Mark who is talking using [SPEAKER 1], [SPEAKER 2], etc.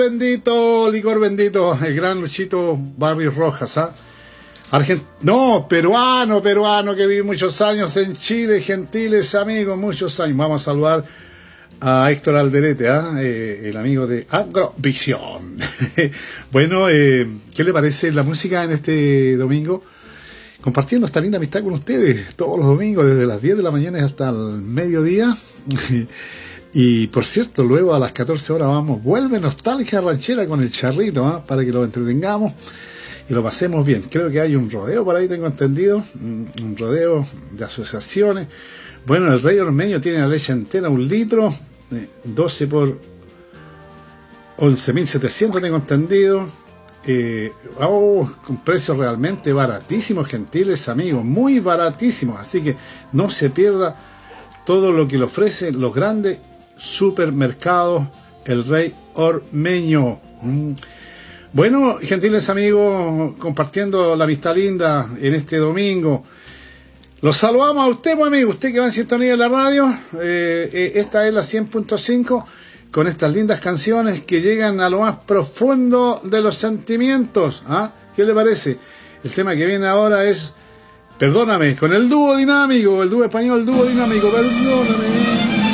[SPEAKER 1] Bendito, licor bendito, el gran Luchito Barrios Rojas, ¿ah? No, peruano, que vive muchos años en Chile, gentiles amigos, muchos años. Vamos a saludar a Héctor Alderete, el amigo de Agrovisión. Bueno, ¿qué le parece la música en este domingo? Compartiendo esta linda amistad con ustedes todos los domingos, desde las 10 de la mañana hasta el mediodía. Y por cierto, luego a las 14 horas vuelve Nostalgia Ranchera con el Charrito, para que lo entretengamos y lo pasemos bien. Creo que hay un rodeo por ahí, tengo entendido, un rodeo de asociaciones. Bueno, el Rey Ormeño tiene la leche entera, 1 litro, 12 por 11.700, tengo entendido. Con precios realmente baratísimos, gentiles amigos, muy baratísimos. Así que no se pierda todo lo que le ofrecen los grandes supermercados El Rey Ormeño. Bueno, gentiles amigos, compartiendo la amistad linda en este domingo. Los saludamos a usted, pues, amigo, usted que va en sintonía de la radio. Esta es la 100.5, con estas lindas canciones que llegan a lo más profundo de los sentimientos. ¿Qué le parece? El tema que viene ahora es Perdóname, con el dúo dinámico, el dúo español, el dúo dinámico, Perdóname.